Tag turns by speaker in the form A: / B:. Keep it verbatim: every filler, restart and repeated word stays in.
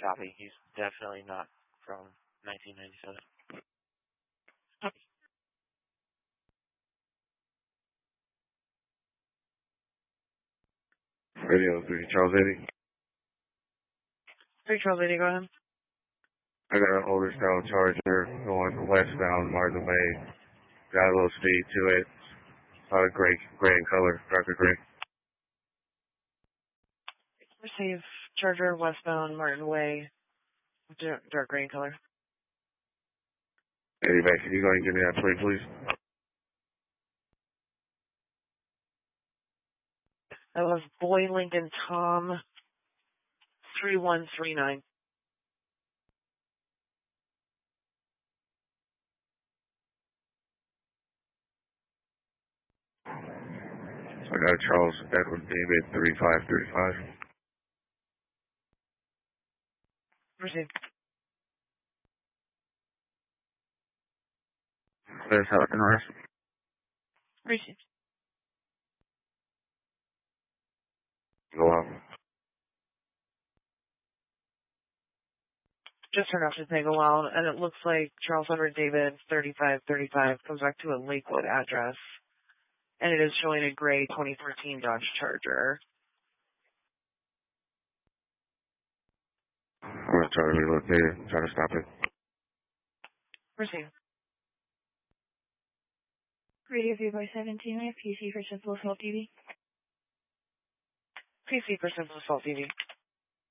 A: Copy. He's definitely not from nineteen ninety-seven.
B: Radio three, Charles eighty.
C: three Charles eighty, go ahead.
B: I got an older style Charger going westbound Martin Way. Got a little speed to it. Uh, gray, gray in color, darker gray.
C: Receive Charger westbound Martin Way, dark gray in color.
B: Anyway, can you go ahead and give me that plate, please?
C: That was Boy Lincoln Tom three one three nine.
B: I got Charles Edward David three five three five.
C: Receive.
B: That's how I can rest.
C: Receive.
B: Go out.
C: Just turned off to take a while, and it looks like Charles Edward David thirty-five thirty-five comes back to a Lakewood address, and it is showing a gray twenty fourteen Dodge Charger.
B: I'm going to try to relocate it, try to stop it.
C: Receive.
D: Radio three by seventeen, I have P C for Simple Assault T V.
C: P C for Simple Assault T V.